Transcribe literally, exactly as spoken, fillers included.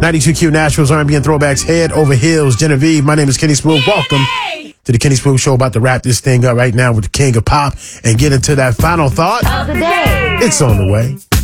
ninety-two Q Nashville's R and B and Throwbacks Head Over Heels. Genevieve, my name is Kenny Smooth. Welcome to the Kenny Smooth Show. About to wrap this thing up right now with the King of Pop and get into that final thought of the day. It's on the way.